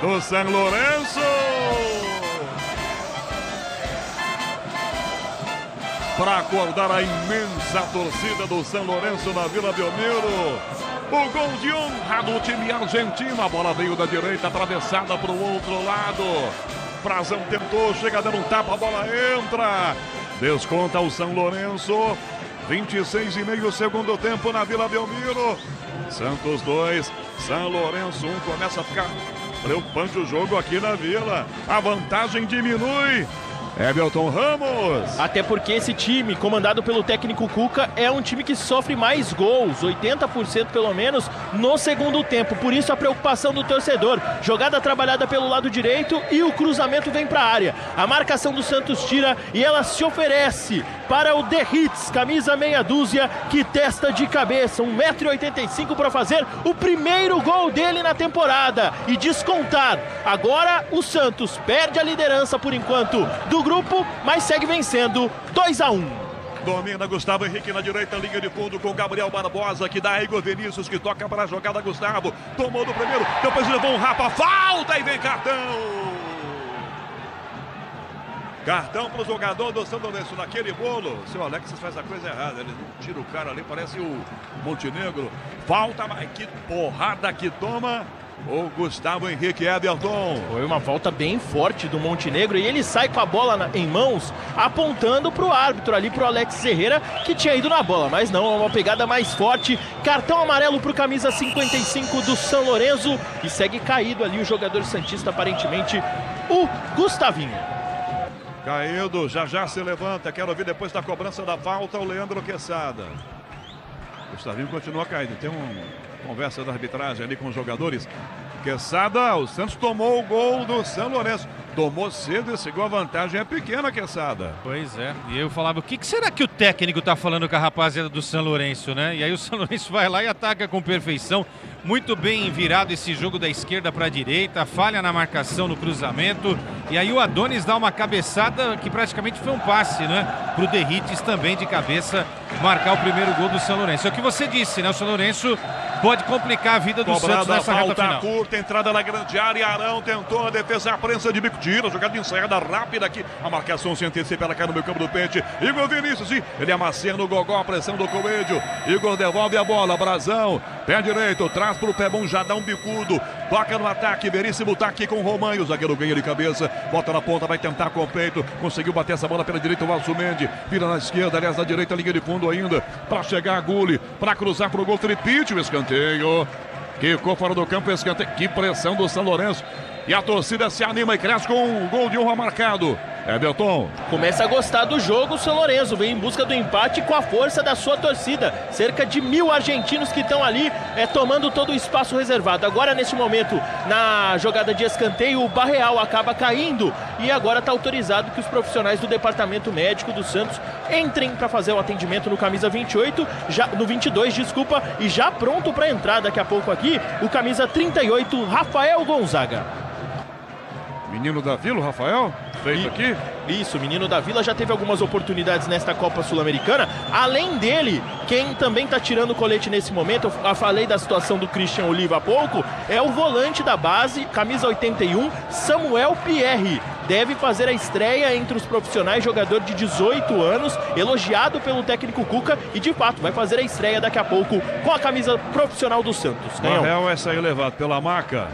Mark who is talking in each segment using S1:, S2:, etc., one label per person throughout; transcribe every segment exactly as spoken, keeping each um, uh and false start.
S1: do São Lourenço. Para acordar a imensa torcida do São Lourenço na Vila Belmiro. O gol de honra do time argentino. A bola veio da direita, atravessada para o outro lado. Frazão tentou, chega dando um tapa, a bola entra. Desconta o São Lourenço. vinte e seis e meio segundo tempo na Vila Belmiro. Santos dois, São Lourenço um. Começa a ficar preocupante o jogo aqui na Vila. A vantagem diminui. Everton Ramos.
S2: Até porque esse time, comandado pelo técnico Cuca, é um time que sofre mais gols, oitenta por cento pelo menos, no segundo tempo. Por isso a preocupação do torcedor. Jogada trabalhada pelo lado direito e o cruzamento vem para a área. A marcação do Santos tira e ela se oferece para o The Hits, camisa meia dúzia, que testa de cabeça, um metro e oitenta e cinco para fazer o primeiro gol dele na temporada e descontar. Agora o Santos perde a liderança por enquanto do grupo, mas segue vencendo dois a um.
S1: Domina Gustavo Henrique na direita, linha de fundo com Gabriel Barbosa, que dá Igor Vinícius, que toca para a jogada. Gustavo tomou do primeiro, depois levou um rapa, falta e vem cartão. Cartão para o jogador do São Lourenço naquele bolo. O seu Alexis faz a coisa errada, ele tira o cara ali, parece o Montenegro. Falta, mas que porrada que toma o Gustavo Henrique. Everton.
S2: Foi uma falta bem forte do Montenegro e ele sai com a bola na, em mãos, apontando para o árbitro ali, para o Alex Herrera, que tinha ido na bola, mas não, é uma pegada mais forte. Cartão amarelo para o camisa cinquenta e cinco do São Lourenço e segue caído ali o jogador santista, aparentemente o Gustavinho.
S1: Caído, já já se levanta, quero ouvir depois da cobrança da falta o Leandro Quesada. Gustavinho continua caído, tem uma conversa da arbitragem ali com os jogadores. Quesada, o Santos tomou o gol do São Lourenço. Tomou cedo e seguiu a vantagem, é pequena, Quesada.
S3: Pois é, e eu falava, o que, que será que o técnico tá falando com a rapaziada do São Lourenço, né? E aí o São Lourenço vai lá e ataca com perfeição. Muito bem virado esse jogo da esquerda para a direita, falha na marcação no cruzamento. E aí o Adonis dá uma cabeçada que praticamente foi um passe, né? Pro The Hits também de cabeça marcar o primeiro gol do São Lourenço. É o que você disse, né? O São Lourenço pode complicar a vida do
S1: Cobrada,
S3: Santos nessa reta final.
S1: Curta, entrada na grande área, Arão tentou a defesa, a prensa de bico, tira, jogada ensaiada rápida aqui, a marcação se antecipa, ela cai no meio campo do pente, Igor Vinícius, sim, ele amacia no gogó, a pressão do Coelho, Igor devolve a bola, Brazão, pé direito, traz pro pé bom, já dá um bicudo, toca no ataque, Veríssimo tá aqui com o Romanho, o zagueiro ganha de cabeça, bota na ponta, vai tentar com o peito, conseguiu bater essa bola pela direita, o Valso Mendes, vira na esquerda, aliás na direita, linha de fundo ainda, para chegar a Gulli, para cruzar pro gol, tripite o escanteio. Quicou fora do campo, escanteio. Que pressão do São Lourenço. E a torcida se anima e cresce com um gol de honra marcado. Everton.
S2: Começa a gostar do jogo o São Lourenço, vem em busca do empate com a força da sua torcida. Cerca de mil argentinos que estão ali é, tomando todo o espaço reservado. Agora nesse momento, na jogada de escanteio, o Barreal acaba caindo e agora está autorizado que os profissionais do departamento médico do Santos entrem para fazer o atendimento no camisa vinte e oito, já, no vinte e dois, desculpa, e já pronto para entrar daqui a pouco aqui, o camisa trinta e oito, Rafael Gonzaga.
S1: Menino da Vila, o Rafael, feito e, aqui.
S2: Isso, o menino da Vila já teve algumas oportunidades nesta Copa Sul-Americana. Além dele, quem também está tirando o colete nesse momento, eu falei da situação do Christian Oliva há pouco, é o volante da base, camisa oitenta e um, Samuel Pierre. Deve fazer a estreia entre os profissionais, jogador de dezoito anos, elogiado pelo técnico Cuca e de fato vai fazer a estreia daqui a pouco com a camisa profissional do Santos.
S1: O Real vai sair levado pela maca.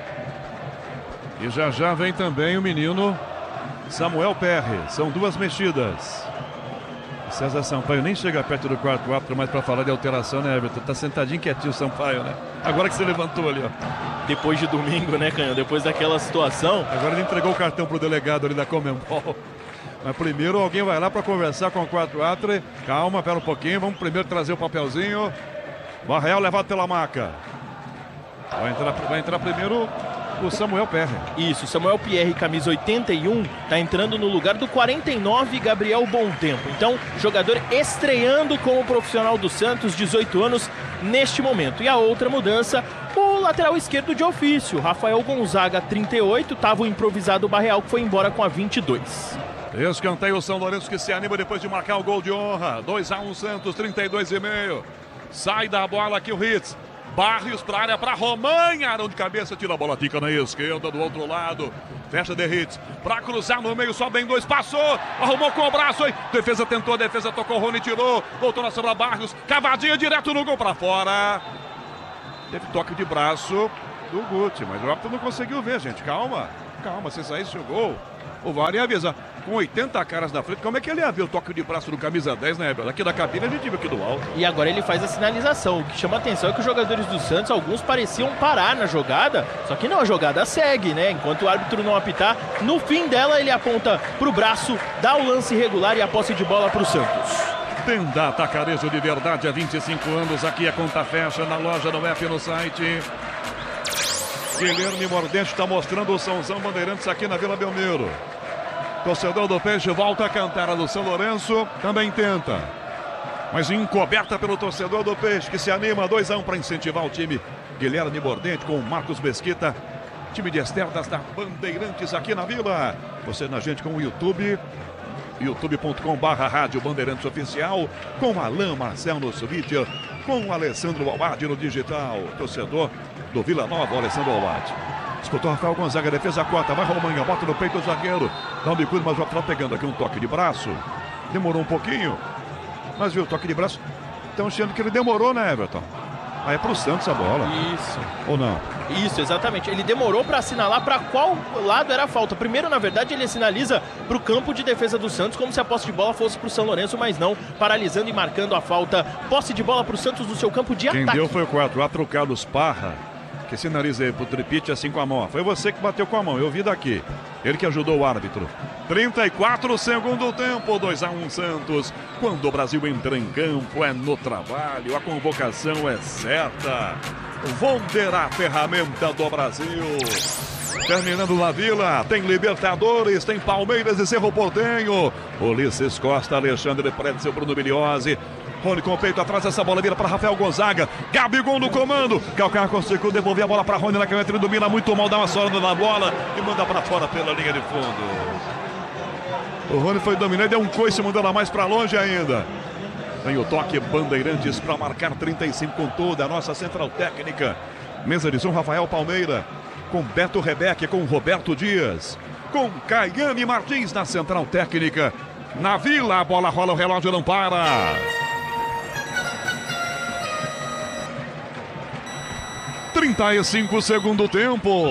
S1: E já já vem também o menino Samuel Pierre. São duas mexidas. César Sampaio nem chega perto do quarto árbitro, mas para falar de alteração, né, Everton? Tá sentadinho quietinho o Sampaio, né? Agora que você levantou ali, ó.
S2: Depois de domingo, né, Canhão? Depois daquela situação.
S1: Agora ele entregou o cartão pro delegado ali da Comembol. Mas primeiro alguém vai lá para conversar com o quarto árbitro. Calma, pera um pouquinho. Vamos primeiro trazer o papelzinho. Barreal levado pela maca. Vai entrar, vai entrar primeiro o Samuel Pierre.
S2: Isso, Samuel Pierre, camisa oitenta e um, tá entrando no lugar do quarenta e nove, Gabriel Bom Tempo. Então, jogador estreando como profissional do Santos, dezoito anos, neste momento. E a outra mudança, o lateral esquerdo de ofício, Rafael Gonzaga, trinta e oito, tava o improvisado Barreal, que foi embora com a vinte e dois.
S1: Escanteio o São Lourenço que se anima depois de marcar o gol de honra. dois a um Santos, trinta e dois e meio. Sai da bola aqui o Hits. Barrios para área, para Romain, Arão de cabeça, tira a bola, fica na esquerda, do outro lado, fecha Derrites, para cruzar no meio, só bem dois, passou, arrumou com o braço, hein? Defesa tentou, defesa tocou, Rony tirou, voltou na sobra Barrios, cavadinha direto no gol para fora. Teve toque de braço do Guti, mas o árbitro não conseguiu ver, gente, calma, calma, se saísse o gol, o V A R ia avisar. Com oitenta caras na frente, como é que ele ia ver o toque de braço do camisa dez, né, Heber? Aqui da cabine a gente viu aqui do alto.
S2: E agora ele faz a sinalização. O que chama a atenção é que os jogadores do Santos, alguns pareciam parar na jogada, só que não, a jogada segue, né? Enquanto o árbitro não apitar, no fim dela ele aponta pro braço, dá o lance regular e a posse de bola pro Santos.
S1: Tenda Atacarejo de verdade há vinte e cinco anos, aqui a conta fecha na loja, no app, no site. Guilherme Mordente está mostrando o Sãozão Bandeirantes aqui na Vila Belmiro. Torcedor do Peixe volta a cantar a do São Lourenço, também tenta. Mas encoberta pelo torcedor do Peixe, que se anima dois a um para incentivar o time. Guilherme Mordente com o Marcos Mesquita. Time de externas da Bandeirantes aqui na Vila. Você na gente com o YouTube. youtube ponto com barra Rádio Bandeirantes Oficial. Com Alain Marcel no vídeo. Com o Alessandro Alvade no digital. Torcedor do Vila Nova, o Alessandro Alvade. Disputou Rafael Gonzaga, defesa corta, vai Romanha, bota no peito o zagueiro, dá um bicudo, mas o Rafael pegando aqui um toque de braço, demorou um pouquinho, mas viu o toque de braço, estão achando que ele demorou, né, Everton? Aí é pro Santos a bola.
S2: Isso.
S1: Ou não?
S2: Isso, exatamente. Ele demorou para assinalar para qual lado era a falta. Primeiro, na verdade, ele sinaliza para o campo de defesa do Santos, como se a posse de bola fosse para o São Lourenço, mas não, paralisando e marcando a falta. Posse de bola para o Santos no seu campo de
S1: Quem
S2: ataque.
S1: Quem deu foi o quatro, o Carlos Parra, que sinaliza aí pro Tripite assim com a mão. Foi você que bateu com a mão, eu vi daqui. Ele que ajudou o árbitro. trinta e quatro segundo tempo, dois a um Santos. Quando o Brasil entra em campo, é no trabalho, a convocação é certa. Vonder, a ferramenta do Brasil. Terminando na Vila, tem Libertadores, tem Palmeiras e Cerro Porteño. Ulisses Costa, Alexandre Pretzel, Bruno Biliose. Rony com o peito atrás, essa bola vira para Rafael Gonzaga. Gabigol no comando. Calcar conseguiu devolver a bola para Rony na caneta. Ele domina muito mal, dá uma sorada na bola e manda para fora pela linha de fundo. O Rony foi dominando, deu um coice, mandando a mais para longe ainda. Tem o toque Bandeirantes para marcar trinta e cinco com toda a nossa central técnica. Mesa de som, Rafael Palmeira. Com Beto Rebeque, com Roberto Dias. Com Caiane Martins na central técnica. Na Vila, a bola rola, o relógio não para. trinta e cinco segundo tempo.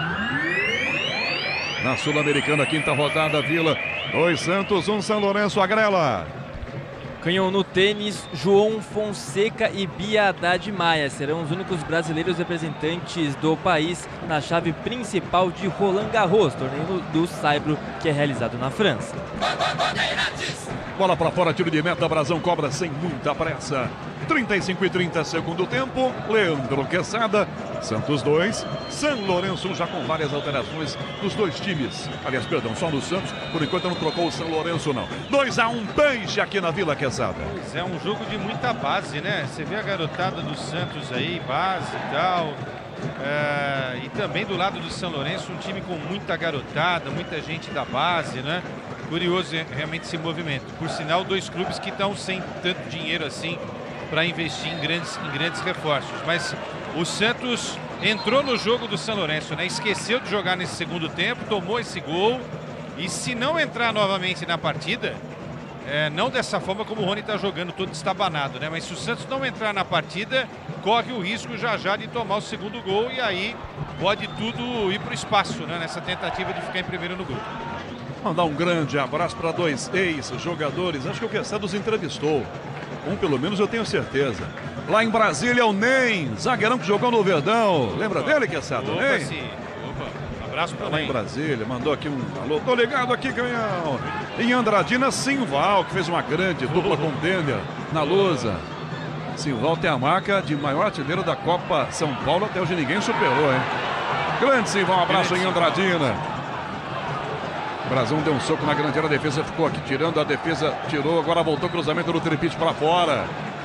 S1: Na Sul-Americana, quinta rodada, Vila. Dois Santos, um São Lourenço, Agrela.
S4: Canhão no tênis, João Fonseca e Bia Haddad Maia serão os únicos brasileiros representantes do país na chave principal de Roland Garros, torneio do Saibro, que é realizado na França.
S1: Bola para fora, tiro de meta, Brasão cobra sem muita pressa. trinta e cinco e trinta, segundo tempo. Leandro Quesada, Santos dois, São Lourenço já com várias alterações dos dois times. Aliás, perdão, só no Santos, por enquanto não trocou o São Lourenço não. dois a um, Peixe aqui na Vila Quesada.
S3: Pois é, um jogo de muita base, né? Você vê a garotada do Santos aí, base e tal. É, e também do lado do São Lourenço, um time com muita garotada, muita gente da base, né? Curioso realmente esse movimento. Por sinal, dois clubes que estão sem tanto dinheiro assim para investir em grandes, em grandes reforços. Mas o Santos entrou no jogo do São Lourenço, né? Esqueceu de jogar nesse segundo tempo, tomou esse gol. E se não entrar novamente na partida, é, não dessa forma como o Rony está jogando, todo estabanado, né? Mas se o Santos não entrar na partida, corre o risco já já de tomar o segundo gol e aí pode tudo ir para o espaço, né? Nessa tentativa de ficar em primeiro no grupo.
S1: Mandar um grande abraço para dois ex-jogadores. Acho que o Quesada os entrevistou. Um, pelo menos, eu tenho certeza. Lá em Brasília, o Ney, zagueirão que jogou no Verdão. Lembra
S3: Opa.
S1: dele, Quesada?
S3: Opa,
S1: Ney?
S3: sim. Opa. Abraço para o
S1: Lá
S3: Ney.
S1: em Brasília, mandou aqui um alô. Tô ligado aqui, Canhão. Em Andradina, Simval, que fez uma grande dupla com o Denner na Lusa. Simval tem a marca de maior artilheiro da Copa São Paulo. Até hoje ninguém superou, hein? Grande Simval, um abraço em Andradina. Brasão deu um soco na grande área, a defesa ficou aqui tirando, a defesa tirou, agora voltou o cruzamento do Tripite para fora.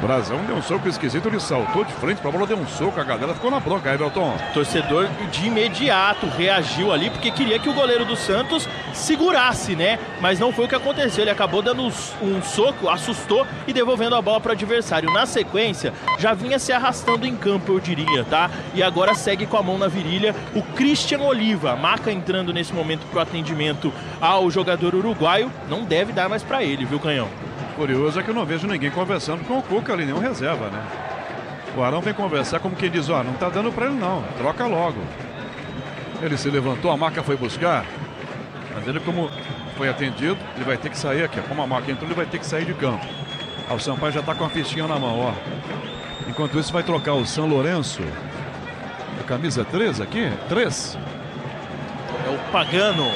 S1: Brazão deu um soco esquisito, ele saltou de frente pra bola, deu um soco, a galera ficou na bronca, Everton.
S2: Torcedor de imediato reagiu ali porque queria que o goleiro do Santos segurasse, né? Mas não foi o que aconteceu, ele acabou dando um soco, assustou e devolvendo a bola para o adversário. Na sequência, já vinha se arrastando em campo, eu diria, tá? E agora segue com a mão na virilha o Christian Oliva. Maca entrando nesse momento pro atendimento ao jogador uruguaio, não deve dar mais para ele, viu, Canhão?
S1: Curioso é que eu não vejo ninguém conversando com o Cuca ali, nenhum reserva, né? O Arão vem conversar como quem diz, ó, não tá dando pra ele não, troca logo. Ele se levantou, a Maca foi buscar, mas ele como foi atendido, ele vai ter que sair aqui, ó. Como a Maca entrou, ele vai ter que sair de campo. Ah, o Sampaio já tá com a fichinha na mão, ó. Enquanto isso vai trocar o São Lourenço. A camisa três aqui, três.
S2: É o Pagano.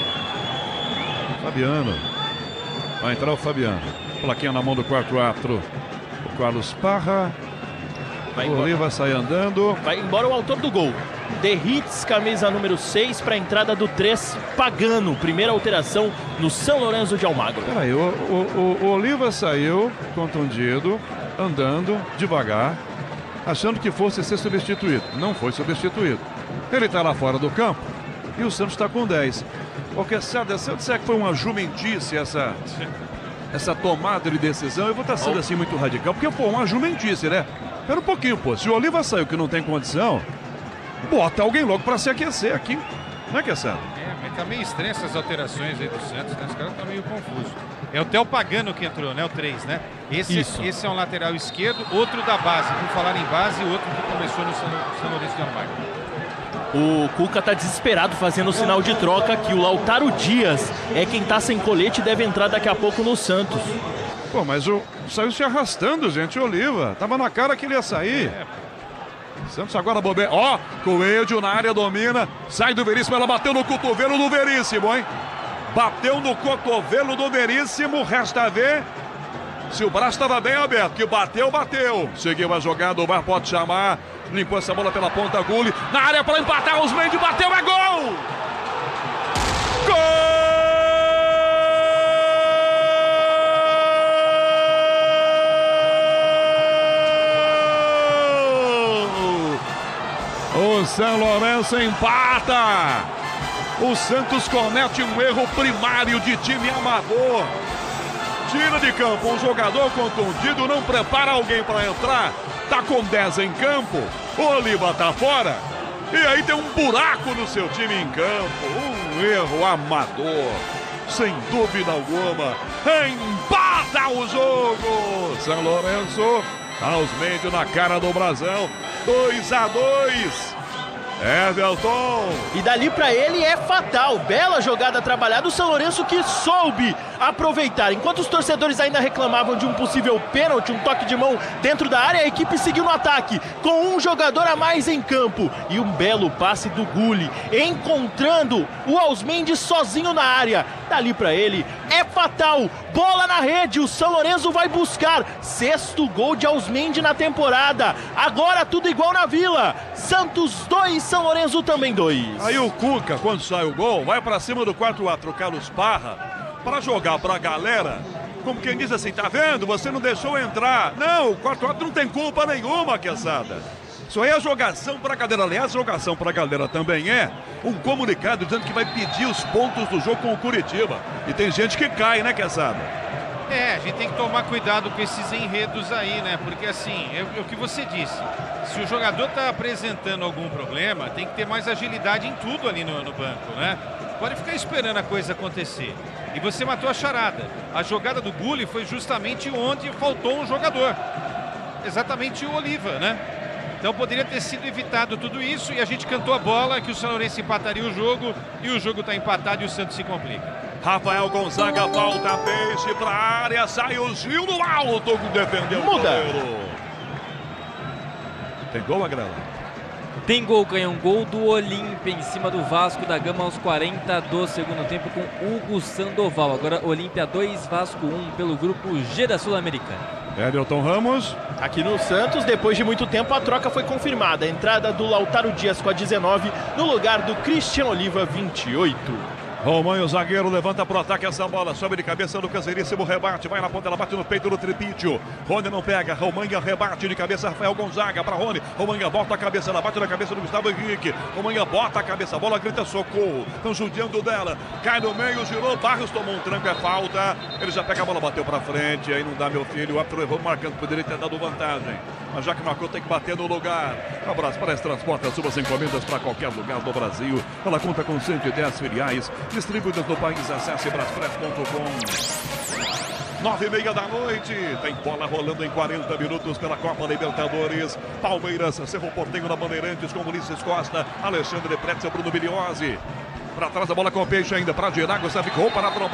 S1: Fabiano. Vai entrar o Fabiano. Plaquinha na mão do quarto árbitro. O Carlos Parra.
S2: Vai
S1: o Oliva sai andando.
S2: Vai embora o autor do gol. Derrites, camisa número seis, para a entrada do três, Pagano. Primeira alteração no São Lourenço de Almagro.
S1: Peraí, o, o, o, o Oliva saiu contundido, andando devagar, achando que fosse ser substituído. Não foi substituído. Ele está lá fora do campo e o Santos está com dez. O que se eu disser que foi uma jumentice essa, essa tomada de decisão, eu vou estar sendo assim muito radical, porque foi uma jumentice, né? Espera um pouquinho, pô. Se o Oliva saiu que não tem condição, bota alguém logo para se aquecer aqui. Não é que é certo?
S3: É, mas tá meio estranho essas alterações aí do Santos, né? Os caras estão meio confusos. É o Theo Pagano que entrou, né? O três, né? Esse, esse é um lateral esquerdo, outro da base. Por falar em base, outro que começou no São, São Lourenço de Almagro.
S2: O Cuca tá desesperado fazendo o sinal de troca aqui. O Lautaro Dias é quem tá sem colete e deve entrar daqui a pouco no Santos.
S1: Pô, mas o saiu se arrastando, gente, o Oliva. Tava na cara que ele ia sair. É. Santos agora bobeia. Ó, Coelho na área, domina. Sai do Veríssimo, ela bateu no cotovelo do Veríssimo, hein? Bateu no cotovelo do Veríssimo. Resta ver se o braço estava bem aberto. Que bateu, bateu. Seguiu a jogada, o Bar pode chamar. Limpou essa bola pela ponta, Gulli. Na área para empatar, os Mendes bateu, é gol! Gol! O São Lourenço empata. O Santos comete um erro primário de time amador. Tira de campo um jogador contundido, não prepara alguém para entrar. Tá com dez em campo. O Oliva tá fora. E aí tem um buraco no seu time em campo. Um erro amador. Sem dúvida alguma. Empata o jogo. São Lourenço. Aos Mendes na cara do Brazão. dois a dois. Everton.
S2: E dali pra ele é fatal. Bela jogada trabalhada. O São Lourenço que soube aproveitar. Enquanto os torcedores ainda reclamavam de um possível pênalti, um toque de mão dentro da área, a equipe seguiu no ataque, com um jogador a mais em campo. E um belo passe do Gulli, encontrando o Ausmendes sozinho na área. Dali pra ele é fatal. Bola na rede, o São Lourenço vai buscar. Sexto gol de Ausmendes na temporada. Agora tudo igual na Vila. Santos dois, São Lourenço também dois.
S1: Aí o Cuca, quando sai o gol, vai pra cima do quarto árbitro, Carlos Parra, para jogar pra galera, como quem diz assim, tá vendo? Você não deixou entrar. Não, o quarto árbitro não tem culpa nenhuma, Quesada. Isso aí é jogação pra galera. Aliás, jogação pra galera também é um comunicado dizendo que vai pedir os pontos do jogo com o Curitiba. E tem gente que cai, né, Quesada?
S3: É, a gente tem que tomar cuidado com esses enredos aí, né? Porque assim, é, é o que você disse. Se o jogador tá apresentando algum problema, tem que ter mais agilidade em tudo ali no, no banco, né? Pode ficar esperando a coisa acontecer. E você matou a charada. A jogada do Gulli foi justamente onde faltou um jogador. Exatamente o Oliva, né? Então poderia ter sido evitado tudo isso e a gente cantou a bola que o São Lourenço empataria o jogo e o jogo está empatado e o Santos se complica.
S1: Rafael Gonzaga falta peixe para a área, sai o Gil no alto, defendeu o goleiro. Tem gol, Agrela?
S4: Tem gol, Canhão, gol do Olímpia em cima do Vasco da Gama aos quarenta do segundo tempo com Hugo Sandoval. Agora Olímpia dois, Vasco um pelo grupo G da Sul-Americana.
S1: Everton Ramos.
S2: Aqui no Santos, depois de muito tempo, a troca foi confirmada. A entrada do Lautaro Dias com a dezenove no lugar do Christian Oliva, vinte e oito.
S1: Romain, o zagueiro, levanta pro ataque essa bola. Sobe de cabeça no Caseríssimo, rebate. Vai na ponta, ela bate no peito do Tripítio. Rony não pega. Romain, rebate de cabeça. Rafael Gonzaga para Rony. Romain bota a cabeça, ela bate na cabeça do Gustavo Henrique. Romain bota a cabeça, a bola grita socorro. Estão judiando dela. Cai no meio, girou. Barros tomou um tranco, é falta. Ele já pega a bola, bateu para frente. Aí não dá, meu filho. O árbitro levou marcando, poderia ter dado vantagem. Mas já que marcou, tem que bater no lugar. Um abraço para esse transporte, suas encomendas para qualquer lugar do Brasil. Ela conta com cento e dez filiais distribuídas no país. Acesse braspress ponto com. Nove e meia da noite. Tem bola rolando em quarenta minutos pela Copa Libertadores. Palmeiras, Cerro Porteño na Bandeirantes com Ulisses Costa, Alexandre Pretzel, Bruno Biliozzi. Para trás a bola com o Peixe ainda. Para girar, Gustavo ficou para a